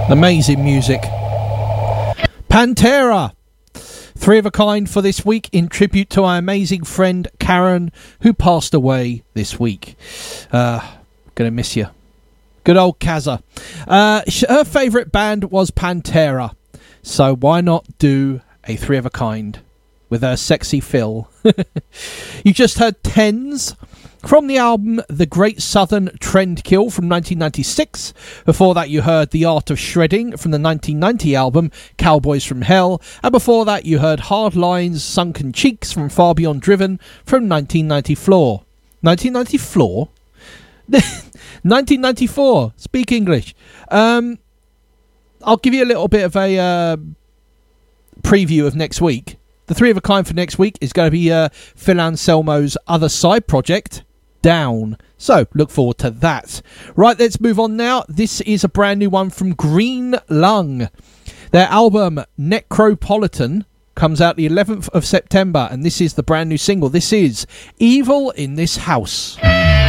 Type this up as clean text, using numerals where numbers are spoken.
Amazing music. Pantera. Three of a kind for this week in tribute to our amazing friend Karen, who passed away this week. Gonna miss you. Good old Kazza. Her favourite band was Pantera. So why not do a three of a kind with her sexy Phil? You just heard Tens from the album The Great Southern Trendkill from 1996. Before that you heard The Art of Shredding from the 1990 album Cowboys from Hell. And before that you heard Hard Lines, Sunken Cheeks from Far Beyond Driven from 1994. 1994? 1994. Speak English. I'll give you a little bit of a preview of next week. The three of a kind for next week is going to be Phil Anselmo's other side project, Down. So, look forward to that. Right, let's move on now. This is a brand new one from Green Lung. Their album, Necropolitan, comes out the 11th of September, and this is the brand new single. This is Evil in This House.